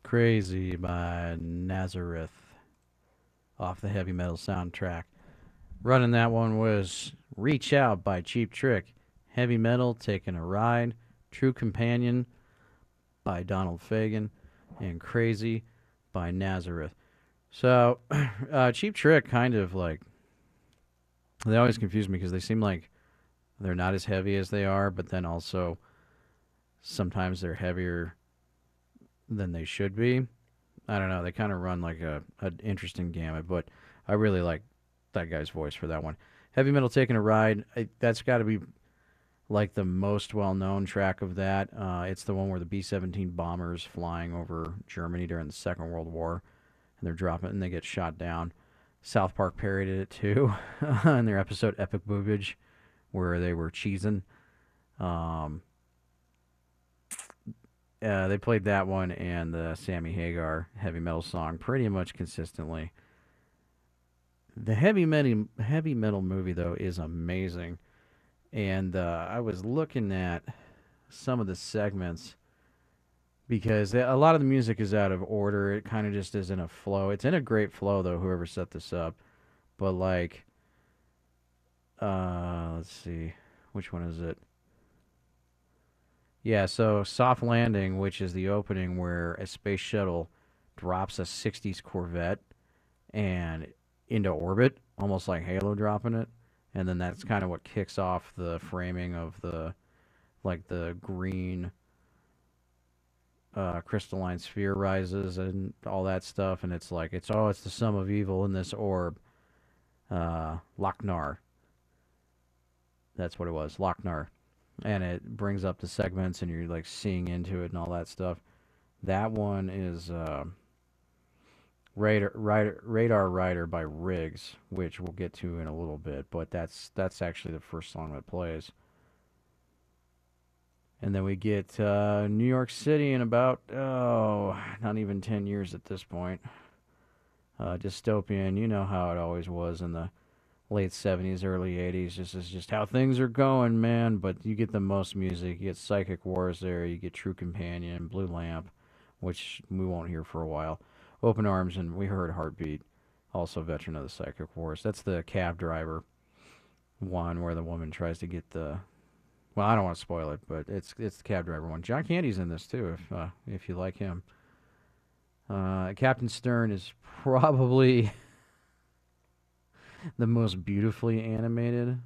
Crazy by Nazareth off the heavy metal soundtrack. Running that one was Reach Out by Cheap Trick. Heavy Metal Taking a Ride. True Companion by Donald Fagen. And Crazy by Nazareth. So, Cheap Trick kind of like. They always confuse me because they seem like they're not as heavy as they are, but then also sometimes they're heavier than they should be. I don't know. They kind of run like an interesting gamut, but I really like that guy's voice for that one. Heavy Metal Taking a Ride. That's got to be like the most well-known track of that. It's the one where the B-17 bombers flying over Germany during the Second World War, and they're dropping and they get shot down. South Park parodied it too in their episode Epic Boobage, where they were cheesing. Um, they played that one and the Sammy Hagar heavy metal song pretty much consistently. The heavy metal movie though is amazing, and I was looking at some of the segments because a lot of the music is out of order. It kind of just is in a flow. It's in a great flow though. Whoever set this up, but like, let's see, which one is it? Yeah, so Soft Landing, which is the opening where a space shuttle drops a 60s Corvette and into orbit, almost like Halo dropping it. And then that's kind of what kicks off the framing of the green crystalline sphere rises and all that stuff. And it's like, it's the sum of evil in this orb. Lochnar. That's what it was, Lochnar. And it brings up the segments and you're like seeing into it and all that stuff. That one is Radar Rider by Riggs, which we'll get to in a little bit, but that's actually the first song that plays. And then we get New York City in about not even 10 years at this point. Dystopian, you know how it always was in the late 70s, early 80s. This is just how things are going, man. But you get the most music. You get Psychic Wars there. You get True Companion, Blue Lamp, which we won't hear for a while. Open Arms, and we heard Heartbeat, also veteran of the Psychic Wars. That's the cab driver one where the woman tries to get the. Well, I don't want to spoil it, but it's the cab driver one. John Candy's in this too, if you like him. Captain Stern is probably the most beautifully animated.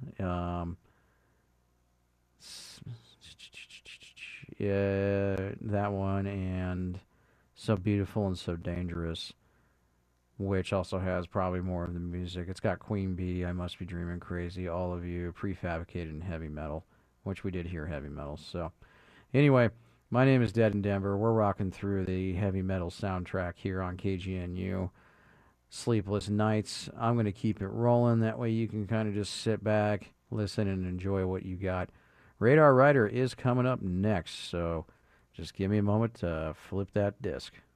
Yeah, that one and So Beautiful and So Dangerous, which also has probably more of the music. It's got Queen Bee, I Must Be Dreaming Crazy, All of You, Prefabricated, and Heavy Metal, which we did hear heavy metal. So, anyway, my name is Dead in Denver. We're rocking through the heavy metal soundtrack here on KGNU. Sleepless Nights. I'm going to keep it rolling. That way you can kind of just sit back, listen, and enjoy what you got. Radar Rider is coming up next, so just give me a moment to flip that disc.